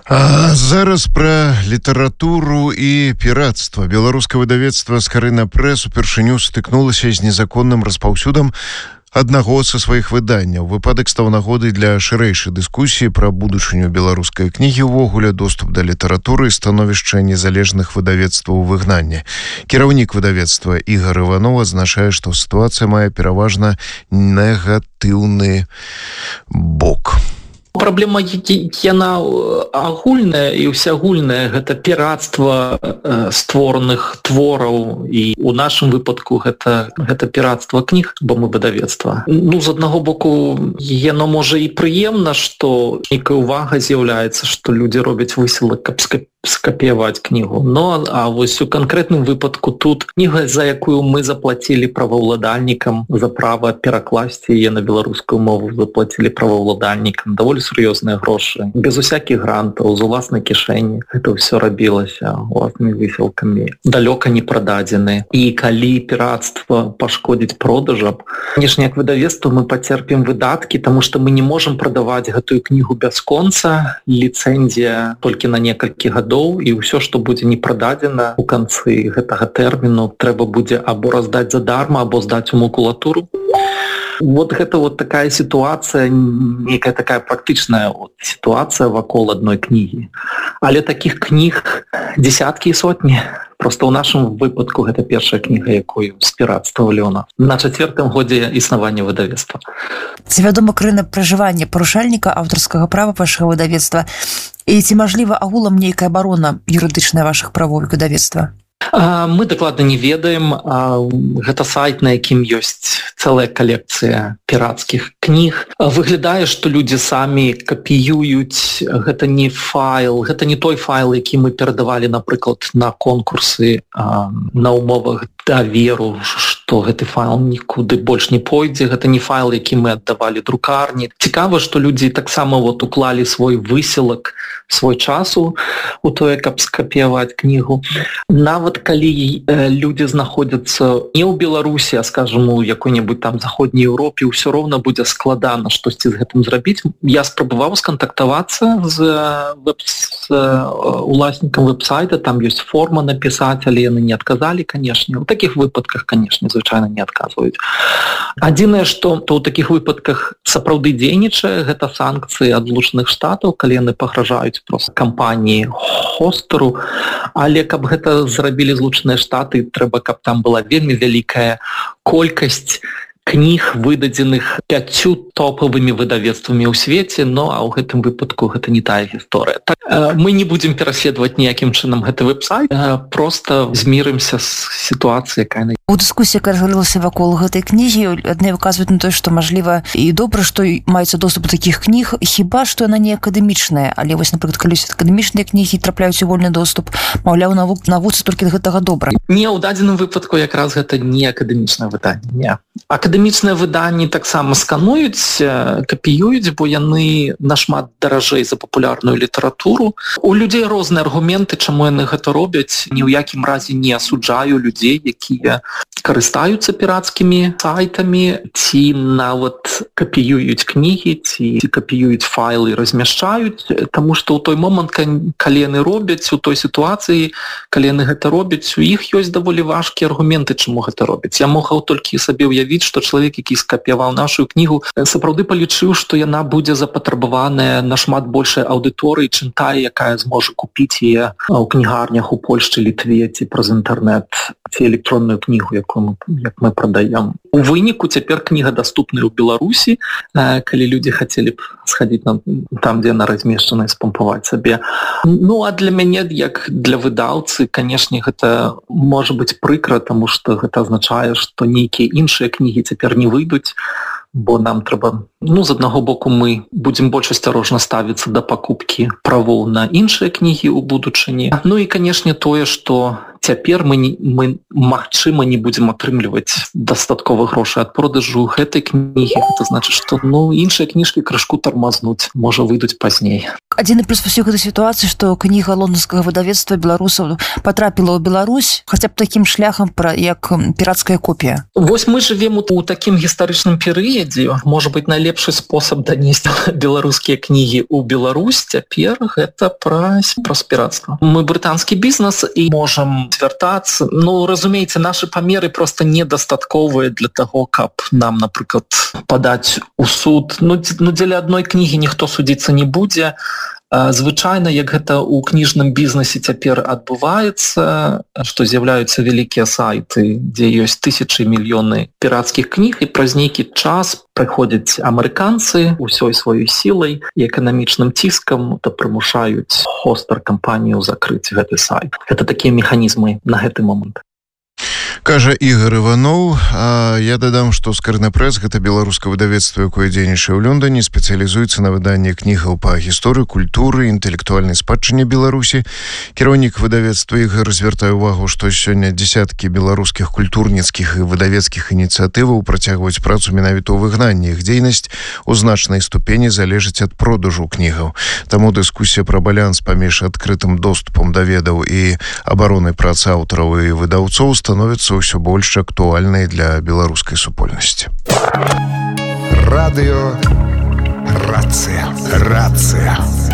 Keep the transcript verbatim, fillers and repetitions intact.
А зараз пра літаратуру і піратства. Беларускае выдавецтва «Скарына Прэс» упершыню стыкнулася з незаконным распаўсюдам аднаго са сваіх выданняў. Выпадак стаў нагодай для шырэйшай дыскусіі пра будучыню беларускай кнігі, увогуле доступ да літаратуры і становішча незалежных выдавецтваў у выгнанні. Кіраўнік выдавецтва Ігар Іванов адзначае, што сітуацыя мае пераважна негатыўны бок. Праблема яна агульная і ўсеагульная, гэта піратства э, створаных твораў, і ў нашым выпадку гэта, гэта піратства кніг, бо мы выдавецтва. Ну, з аднаго боку, яно можа і прыемна, што нейкая ўвага з'яўляецца, што людзі робяць высілак, каб скапіяваць кнігу. Но а вось у канкрэтным выпадку тут кніга, за якую мы заплацілі праваўладальнікам за права перакласці яе на беларускую мову, заплацілі праваўладальнікам даволі сур'ёзныя грошы, без усякіх грантаў, з уласнай кішэні. Гэта ўсё рабілася уласнымі высілкамі, далёка не прададзены. І калі піратства пашкодзіць продажам, канешне, як выдавецтва мы пацерпім выдаткі, таму што мы не можам прадаваць гэтую кнігу бясконца, ліцэнзія толькі на некалькі гадоў, і ўсё, што будзе не прададзена ў канцы гэтага тэрміну, трэба будзе або раздаць задарма, або здаць у макулатуру. Вот гэта вот такая сітуацыя, некая такая практычная вот сітуацыя вакол адной кнігі. Але такіх кніг дзесяткі і сотні. Просто ў нашым выпадку гэта першая кніга, якую з піратства Лёна на чацвёртым годзе існавання выдавецтва. Ці вядома крына пражывання парушальніка аўтарскага права вашага выдавецтва? І ці мажліва агулам нейкая абарона юрыдычная вашых правоў выдавецтва? Мы дакладна не ведаем. Гэта сайт, на якім ёсць цэлая калекцыя пірацкіх кніг. Выглядае, што людзі самі капіююць. Гэта не файл, гэта не той файл, які мы перадавалі, напрыклад, на конкурсы на умовах даверу, што гэты файл нікуды больш не пойдзе. Гэта не файл, які мы аддавалі друкарні. Цікава, што людзі таксама вот уклалі свой высілак, свой часу у тое, каб скапіяваць кнігу. Нават калі э, людзі знаходзяцца не ў Беларусі, а, скажем, у якой-небудзь там заходняй Еўропе, ўсё роўна будзе складана штосьці з гэтым зрабіць. Я спрабаваў скантактавацца з, веб, з э, уласнікам веб-сайта, там ёсць форма напісаць, але яны не адказалі, канешне. У такіх выпадках, канешне, звычайна не адказваюць. Адзінае, што то ў такіх выпадках сапраўды дзейнічае, гэта санкцыі ад Злучаных Штатаў, калі яны пагражаюць просто кампаніі хостару, але каб гэта зрабілі Злучаныя Штаты, трэба, каб там была вельмі вялікая колькасць кніг, выдадзеных пяццю топавымі выдавецтвамі ў свеце, но а ў гэтым выпадку гэта не тая гісторыя. Так, мы не будзем пераследаваць ніякім чынам гэты веб-сайт, просто змірымся з сітуацыяй, якая. У дыскусіі, якая разгарылася вакол гэтай кнігі, адны выказваюць на тое, што мажліва і добра, што маецца доступ да такіх кніг, хіба што яна не акадэмічная, але вось, напрыклад, калі ёсць акадэмічныя кнігі трапляюць у вольны доступ, маўляў, навуцы толькі да гэтага добра. Не, ў дадзеным выпадку якраз гэта не акадэмічнае выданне, не. Акадэмічныя выданні таксама скануюць, капіююць, бо яны нашмат даражэй за папулярную літаратуру. У людзей розныя аргументы, чаму яны гэта робяць. Ні ў якім разе не асуджаю людзей, якія карыстаюцца пірацкімі сайтамі, ці нават капіююць кнігі, ці капіююць файлы і размяшчаюць, таму што ў той момант, калі яны робяць, у той сітуацыі, калі яны гэта робяць, у іх ёсць даволі важкія аргументы, чаму гэта робяць. Я мог толькі сабе ўявіць, што чалавек, які скапіяваў нашу кнігу, сапраўды палічыў, што яна будзе запатрабаваная нашмат большай аўдыторыі, чым тая, якая зможа купіць яе ў кнігарнях у Польшчы, Літве, ці праз інтэрнэт, ці электронную кнігу, якую мы, як мы прадаем. У выніку цяпер кніга даступная ў Беларусі, калі людзі хацелі б схадзіць на, там, дзе яна размешчана, і спампаваць сабе. Ну, а для мяне, як для выдаўцы, канешне, гэта можа быць прыкра, таму што гэта азначае, што нейкія іншыя кнігі цяпер не выйдуць, бо нам трэба, ну, з аднаго боку, мы будзем больш асцярожна ставіцца да пакупкі правоў на іншыя кнігі ў будучыні. Ну і, канешне, тое, што цяпер мы, не, мы магчыма, не будзем атрымліваць дастаткова грошай ад продажу гэтай кнігі. Гэта значыць, што ну, іншыя кніжкі крышку тармазнуць, можа, выйдуць пазней. адзіны плюс ва ўсёй гэтай сітуацыі, што кніга лонданскага выдавецтва беларусаў потрапіла ў Беларусь хаця б такім шляхам, пра як пірацкая копія. Вось мы живем у такім гістарычным перыядзе. Можа быць, найлепшы спосаб данесці беларускія кнігі ў Беларусь цяпер гэта праз праз пірацтва. Мы брытанскі бізнес і можам звяртацца. Ну, разумееце, нашы памеры просто недастатковыя для таго, каб нам, напрыклад, падаць у суд. Ну, ну дзеля адной кнігі ніхто судзіцца не будзе. Звычайна, як гэта ў кніжным бізнесе цяпер адбываецца, што з'яўляюцца вялікія сайты, дзе ёсць тысячы мільёны пірацкіх кніг, і праз нейкі час прыходзяць амерыканцы ўсёй сваёй сілай і эканамічным ціскам то прымушаюць хостар-кампанію закрыць гэты сайт. Гэта такія механізмы на гэты момант. Кажа Ігор Іваноў. А я дадам, што Скарына Прэс — гэта беларускае выдавецтва, якое дзейнічае ў Лондоне, спецыялізуецца на выданні кнігаў па гісторыі, культуры, інтэлектуальнай спадчыне Беларусі. Кіраўнік выдавецтва Ігор звяртае ўвагу, што сёння дзесяткі беларускіх культурніцкіх і выдавецкіх ініцыятываў працягваюць працу менавіта ў выгнанні. Іх дзейнасць у значнай ступені залежыць ад продажу кнігаў. Таму дыскусія пра баланс паміж адкрытым доступам да ведаў і абаронай працы аўтараў і выдаўцоў становіцца ўсё больш актуальнай для беларускай супольнасці. Радыё Рацыя. Рацыя.